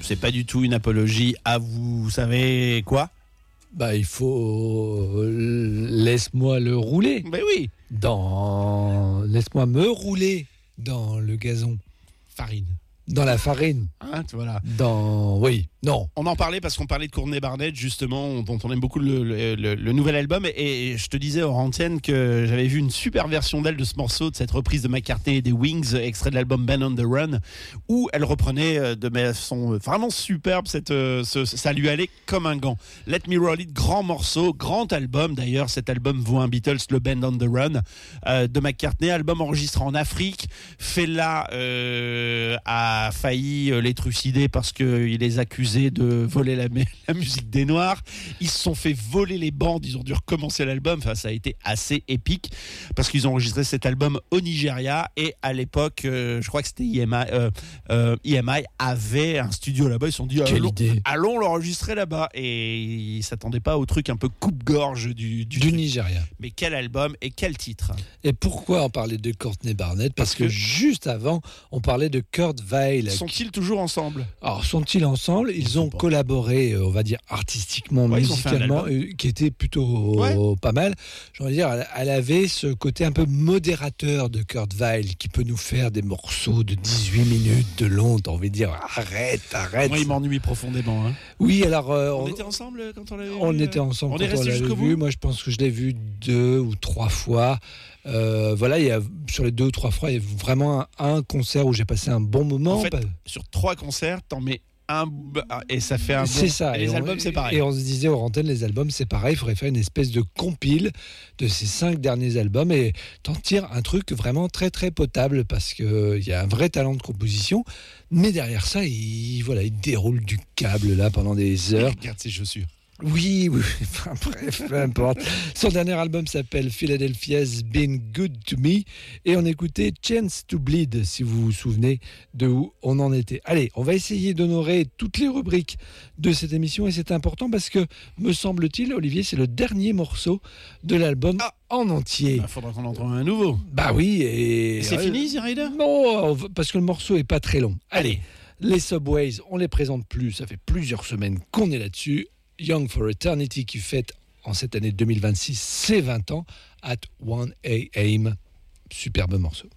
c'est pas du tout une apologie à vous savez quoi. Il faut laisse-moi le rouler. Ben oui. Laisse-moi me rouler dans le gazon. Farine. Dans la farine. Voilà. Oui, non. On en parlait parce qu'on parlait de Courtney Barnett, justement, dont on aime beaucoup le nouvel album. Et je te disais hors antenne que j'avais vu une super version d'elle de ce morceau, de cette reprise de McCartney et des Wings, extrait de l'album Band on the Run, où elle reprenait de façon vraiment superbe. Ça lui allait comme un gant. Let Me Roll It, grand morceau, grand album d'ailleurs. Cet album vaut un Beatles, le Band on the Run de McCartney, album enregistré en Afrique. Fela a failli les trucider parce qu'il les accusait de voler la musique des Noirs. Ils se sont fait voler les bandes, ils ont dû recommencer l'album. Enfin, ça a été assez épique parce qu'ils ont enregistré cet album au Nigeria et à l'époque, je crois que c'était EMI avait un studio là-bas. Ils se sont dit allons l'enregistrer là-bas et ils s'attendaient pas au truc un peu coupe-gorge du Nigeria. Mais quel album et quel titre. Et pourquoi on parlait de Courtney Barnett ? Parce que juste avant, on parlait de Kurt Weill. Sont-ils toujours ensemble ? Alors, sont-ils ensemble ? Ils ont collaboré, on va dire, artistiquement, musicalement, qui était plutôt pas mal. J'ai envie de dire, elle avait ce côté un peu modérateur de Kurt Weill, qui peut nous faire des morceaux de 18 minutes de long. T'as envie de dire, arrête. Moi, il m'ennuie profondément. Oui, alors... on était ensemble quand on l'avait vu ? On était ensemble quand on l'avait vu. Bout. Moi, je pense que je l'ai vu 2 ou 3 fois. Sur les 2 ou 3 fois, il y a vraiment un concert où j'ai passé un bon moment. En fait, sur 3 concerts, t'en mets un et ça fait un bon. C'est ça. Et les albums, c'est pareil. Et on se disait aux antennes, les albums, c'est pareil. Il faudrait faire une espèce de compile de ces 5 derniers albums et t'en tires un truc vraiment très très potable parce que il y a un vrai talent de composition. Mais derrière ça, il déroule du câble là pendant des heures. Regarde ses chaussures. Oui, enfin, bref, peu importe. Son dernier album s'appelle Philadelphia's Been Good to Me et on écoutait Chance to Bleed, si vous vous souvenez de où on en était. Allez, on va essayer d'honorer toutes les rubriques de cette émission et c'est important parce que, me semble-t-il, Olivier, c'est le dernier morceau de l'album en entier. Il faudra qu'on en trouve un nouveau. Oui, et c'est fini, Easy Rider ? Non, parce que le morceau est pas très long. Allez, les Subways, on les présente plus, ça fait plusieurs semaines qu'on est là-dessus. Young for Eternity qui fête en cette année 2026 ses 20 ans at 1 a.m. Superbe morceau.